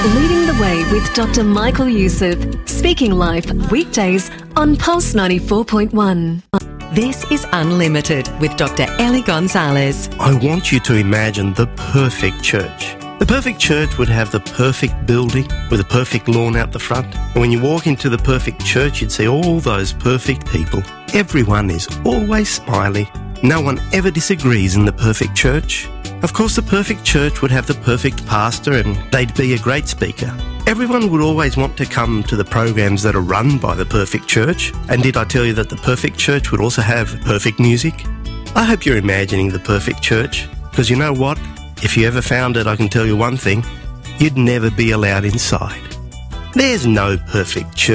Leading the Way with Dr. Michael Youssef. Speaking Life, weekdays on Pulse 94.1. This is Unlimited with Dr. Ellie Gonzalez. I want you to imagine the perfect church. The perfect church would have the perfect building with a perfect lawn out the front. And when you walk into the perfect church, you'd see all those perfect people. Everyone is always smiling. No one ever disagrees in the perfect church. Of course, the perfect church would have the perfect pastor and they'd be a great speaker. Everyone would always want to come to the programs that are run by the perfect church. And did I tell you that the perfect church would also have perfect music? I hope you're imagining the perfect church, because you know what? If you ever found it, I can tell you one thing, you'd never be allowed inside. There's no perfect church.